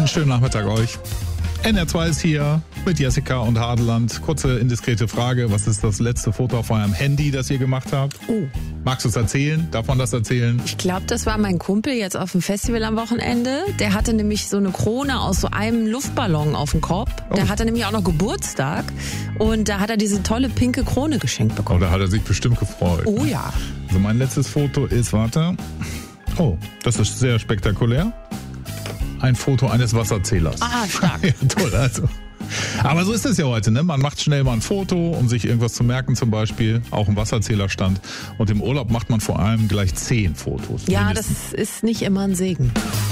Einen schönen Nachmittag euch. NR2 ist hier mit Jessica und Hadeland. Kurze indiskrete Frage. Was ist das letzte Foto auf eurem Handy, das ihr gemacht habt? Oh. Magst du es erzählen? Darf man das erzählen? Ich glaube, das war mein Kumpel jetzt auf dem Festival am Wochenende. Der hatte nämlich so eine Krone aus so einem Luftballon auf dem Kopf. Der hatte nämlich auch noch Geburtstag. Und da hat er diese tolle pinke Krone geschenkt bekommen. Oh, da hat er sich bestimmt gefreut. Oh ja. Also mein letztes Foto ist, oh, das ist sehr spektakulär. Ein Foto eines Wasserzählers. Ah, stark. Ja, toll, also. Aber so ist es ja heute, ne? Man macht schnell mal ein Foto, um sich irgendwas zu merken, zum Beispiel. Auch ein Wasserzählerstand. Und im Urlaub macht man vor allem gleich 10 Fotos. Ja, mindestens. das ist nicht immer ein Segen.